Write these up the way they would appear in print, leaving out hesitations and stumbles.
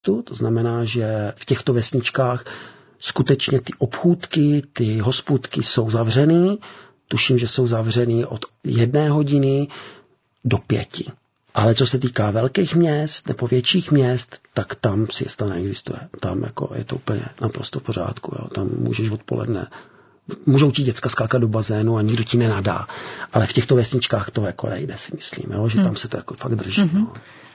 To znamená, že v těchto vesničkách skutečně ty obchůdky, ty hospůdky jsou zavřený. Tuším, že jsou zavřený od 1 hodiny do 5. Ale co se týká velkých měst nebo větších měst, tak tam siesta neexistuje. Tam jako je to úplně naprosto v pořádku. Jo. Tam můžeš odpoledne, můžou ti děcka skákat do bazénu a nikdo ti nenadá. Ale v těchto vesničkách to jako nejde, si myslím, jo, že tam se to jako fakt drží. No.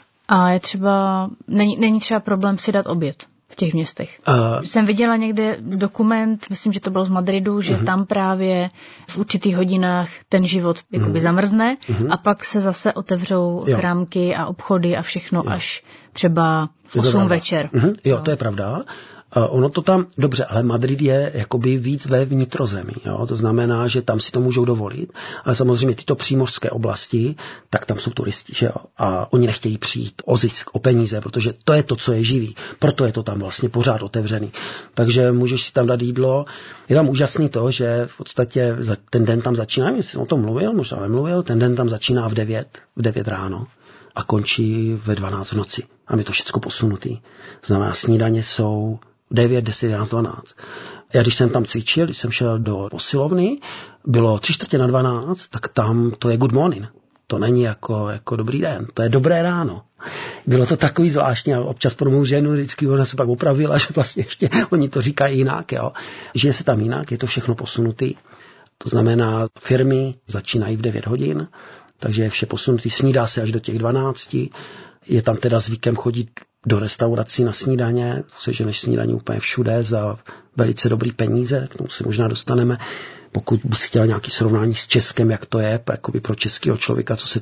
A je třeba, není třeba problém si dát oběd v těch městech? Jsem viděla někde dokument, myslím, že to bylo z Madridu, že tam právě v určitých hodinách ten život jakoby zamrzne a pak se zase otevřou krámky a obchody a všechno až třeba v 8 večer. Jo, to je pravda. Ono to tam, dobře, ale Madrid je jakoby víc ve vnitrozemí, jo? To znamená, že tam si to můžou dovolit, ale samozřejmě tyto přímořské oblasti, tak tam jsou turisti, že jo? A oni nechtějí přijít o zisk, o peníze, protože to je to, co je živý, proto je to tam vlastně pořád otevřený. Takže můžeš si tam dát jídlo. Je tam úžasný to, že v podstatě ten den tam začíná, jestli jsem o tom mluvil, možná nemluvil, ten den tam začíná v 9 ráno a končí ve 12 v noci. A je to všechno posunutý. Znamená, snídaně jsou 9, 10, 11, 12. Já když jsem tam cvičil, když jsem šel do posilovny, bylo 11:45, tak tam to je good morning. To není jako dobrý den, to je dobré ráno. Bylo to takový zvláštní a občas pro mou ženu vždycky ona se pak opravila, že vlastně ještě oni to říkají jinak, jo. Žije se tam jinak, je to všechno posunutý. To znamená, firmy začínají v 9 hodin, takže je vše posunutý, snídá se až do těch 12. Je tam teda zvykem chodit do restaurací na snídaně, seženeš snídaní úplně všude za velice dobrý peníze, k tomu se možná dostaneme. Pokud bys chtěl nějaké srovnání s Českem, jak to je, jakoby pro českého člověka, co se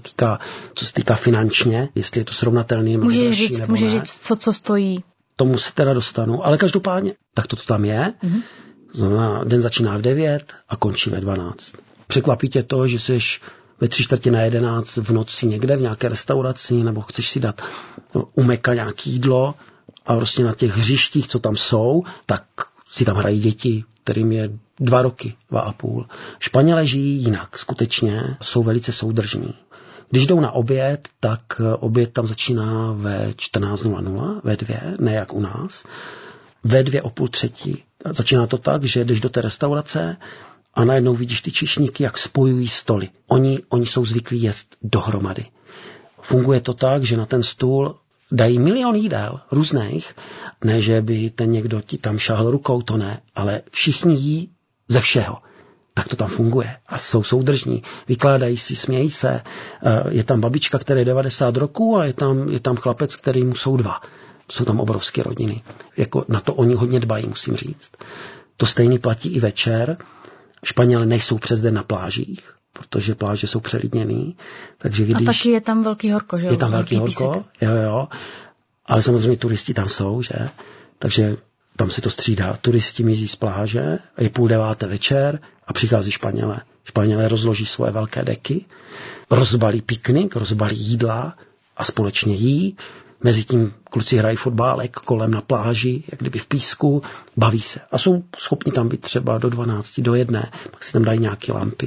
týká finančně, jestli je to srovnatelný. Můžeš říct, co stojí. Tomu se teda dostanu, ale každopádně, tak to tam je. Znamená, den začíná v 9 a končí ve 12. Překvapí tě to, že jsi ve 10:45 v noci někde v nějaké restauraci, nebo chceš si dát u Meka nějaké jídlo a prostě na těch hřištích, co tam jsou, tak si tam hrají děti, kterým je 2 roky, 2,5. Španělé žijí jinak, skutečně jsou velice soudržní. Když jdou na oběd, tak oběd tam začíná ve 14:00, ve 2, ne jak u nás. Ve 2 o půl 3. Začíná to tak, že jdeš do té restaurace a najednou vidíš ty číšníky, jak spojují stoly. Oni jsou zvyklí jíst dohromady. Funguje to tak, že na ten stůl dají milion jídel různých, ne, že by ten někdo ti tam šáhl rukou, to ne, ale všichni jí ze všeho. Tak to tam funguje. A jsou soudržní. Vykládají si, smějí se. Je tam babička, která je 90 roků a je tam chlapec, kterýmu jsou 2. Jsou tam obrovské rodiny. Jako na to oni hodně dbají, musím říct. To stejný platí i večer. Španělé nejsou přes den na plážích, protože pláže jsou přelidněný. Takže když... A taky je tam velký horko, že jo? Je tam velký horko, jo. Ale samozřejmě turisti tam jsou, že? Takže tam se to střídá. Turisti mizí z pláže, je 8:30 večer a přichází Španělé. Španělé rozloží svoje velké deky, rozbalí piknik, rozbalí jídla a společně jí. Mezitím kluci hrají fotbálek kolem na pláži, jak kdyby v písku, baví se. A jsou schopni tam být třeba do 12, do 1, pak si tam dají nějaké lampy.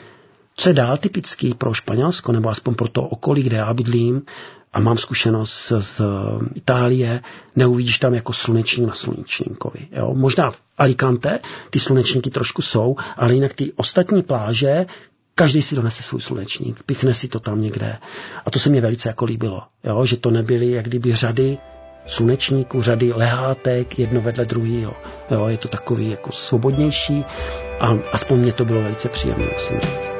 Co je dál typický pro Španělsko, nebo aspoň pro to okolí, kde já bydlím, a mám zkušenost z Itálie, neuvidíš tam jako slunečník na slunečníkovi. Jo? Možná v Alicante ty slunečníky trošku jsou, ale jinak ty ostatní pláže, každý si donese svůj slunečník, pichne si to tam někde. A to se mi velice jako líbilo, jo? Že to nebyly jak kdyby řady slunečníků, řady lehátek, jedno vedle druhého. Jo? Je to takový jako svobodnější a aspoň mě to bylo velice příjemné, musím říct.